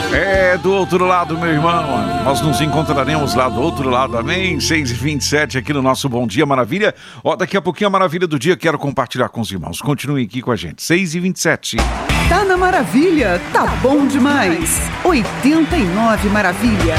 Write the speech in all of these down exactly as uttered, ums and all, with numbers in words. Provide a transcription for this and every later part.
É do outro lado, meu irmão. Nós nos encontraremos lá do outro lado, amém? seis e vinte e sete aqui no nosso Bom Dia Maravilha. Ó, daqui a pouquinho a maravilha do dia quero compartilhar com os irmãos. Continuem aqui com a gente. seis e vinte e sete. Tá na maravilha, tá bom demais. oitenta e nove Maravilha.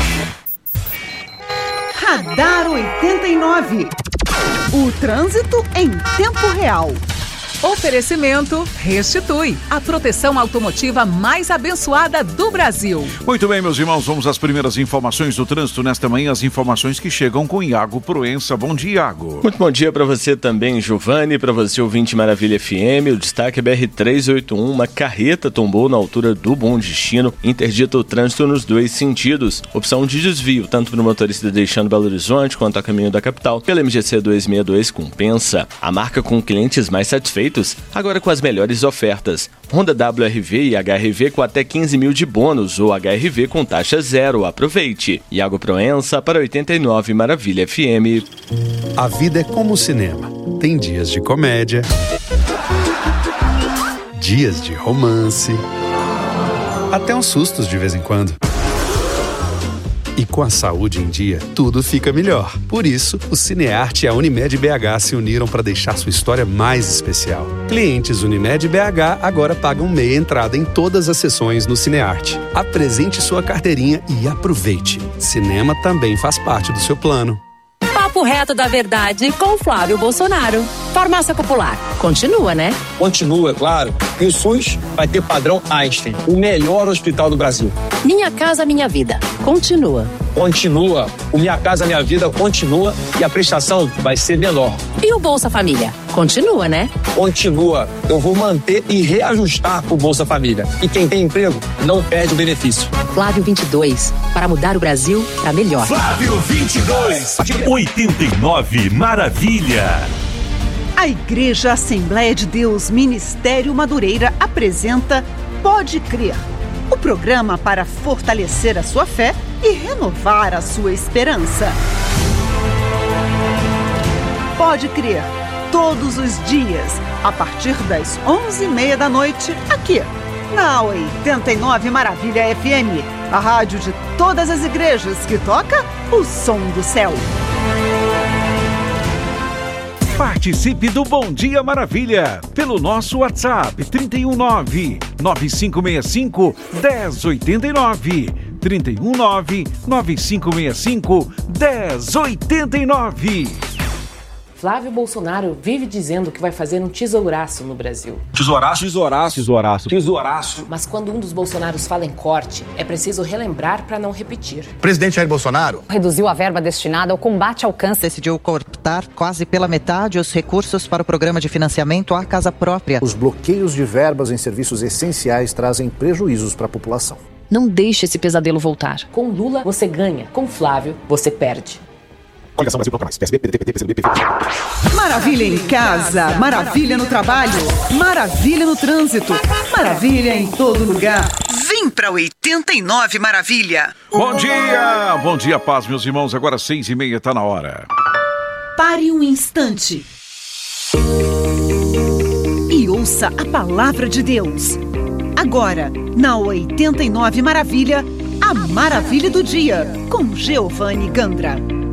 Radar oitenta e nove. O trânsito em tempo real. Oferecimento Restitui, a proteção automotiva mais abençoada do Brasil. Muito bem, meus irmãos, vamos às primeiras informações do trânsito nesta manhã, as informações que chegam com Iago Proença. Bom dia, Iago. Muito bom dia para você também, Giovanni, para você ouvinte Maravilha F M. O destaque é B R trezentos e oitenta e um, uma carreta tombou na altura do Bom Destino, interdita o trânsito nos dois sentidos. Opção de desvio, tanto para o motorista deixando Belo Horizonte quanto a caminho da capital, pela M G C duzentos e sessenta e dois compensa. A marca com clientes mais satisfeitos, agora com as melhores ofertas. Honda W R V e H R V com até quinze mil de bônus ou H R V com taxa zero. Aproveite. Iago Proença para oitenta e nove Maravilha F M. A vida é como o cinema. Tem dias de comédia, dias de romance, até uns sustos de vez em quando. E com a saúde em dia, tudo fica melhor. Por isso, o Cinearte e a Unimed B H se uniram para deixar sua história mais especial. Clientes Unimed B H agora pagam meia entrada em todas as sessões no Cinearte. Apresente sua carteirinha e aproveite. Cinema também faz parte do seu plano. Papo reto da verdade com Flávio Bolsonaro. Farmácia Popular. Continua, né? Continua, claro. E o SUS vai ter padrão Einstein, o melhor hospital do Brasil. Minha Casa Minha Vida. Continua. Continua. O Minha Casa Minha Vida continua e a prestação vai ser menor. E o Bolsa Família? Continua, né? Continua. Eu vou manter e reajustar o Bolsa Família. E quem tem emprego não perde o benefício. Flávio vinte e dois. Para mudar o Brasil para melhor. Flávio vinte e dois. oitenta e nove Maravilha. A Igreja Assembleia de Deus Ministério Madureira apresenta Pode Crer, o programa para fortalecer a sua fé e renovar a sua esperança. Pode Crer, todos os dias, a partir das onze e meia da noite, aqui, na oitenta e nove Maravilha F M, a rádio de todas as igrejas que toca o som do céu. Participe do Bom Dia Maravilha pelo nosso WhatsApp trinta e um nove, nove cinco seis cinco, um zero oito nove. trinta e um nove, nove cinco seis cinco, um zero oito nove. Flávio Bolsonaro vive dizendo que vai fazer um tesouraço no Brasil. Tesouraço? Tesouraço. Tesouraço. Tesouraço. Mas quando um dos Bolsonaros fala em corte, é preciso relembrar para não repetir. O presidente Jair Bolsonaro reduziu a verba destinada ao combate ao câncer. Decidiu cortar quase pela metade os recursos para o programa de financiamento à casa própria. Os bloqueios de verbas em serviços essenciais trazem prejuízos para a população. Não deixe esse pesadelo voltar. Com Lula, você ganha. Com Flávio, você perde. Maravilha em casa, maravilha no trabalho, maravilha no trânsito, maravilha em todo lugar. Vem pra oitenta e nove Maravilha. Bom dia, bom dia, paz, meus irmãos. Agora seis e meia, tá na hora. Pare um instante e ouça a palavra de Deus. Agora, na oitenta e nove Maravilha, a maravilha do dia, com Giovanni Gandra.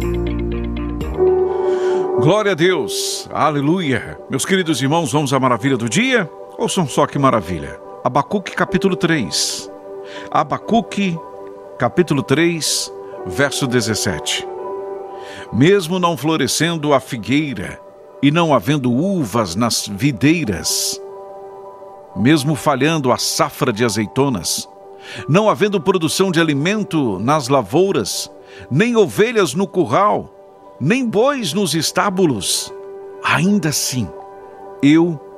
Glória a Deus, aleluia. Meus queridos irmãos, vamos à maravilha do dia? Ouçam só que maravilha. Abacuque capítulo três. Abacuque capítulo três, verso dezessete. Mesmo não florescendo a figueira e não havendo uvas nas videiras, mesmo falhando a safra de azeitonas, não havendo produção de alimento nas lavouras, nem ovelhas no curral, nem bois nos estábulos, ainda assim, eu